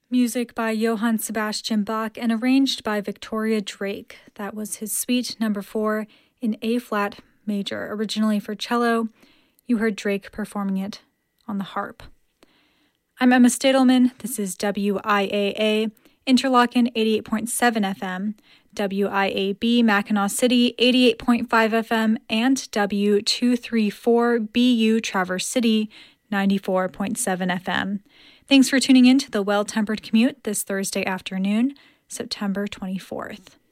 Music by Johann Sebastian Bach and arranged by Victoria Drake. That was his Suite No. 4 in A-flat major, originally for cello. You heard Drake performing it on the harp. I'm Emma Stadelman. This is WIAA, Interlochen 88.7 FM, WIAB Mackinac City 88.5 FM, and W234BU Traverse City 94.7 FM. Thanks for tuning in to the Well-Tempered Commute this Thursday afternoon, September 24th.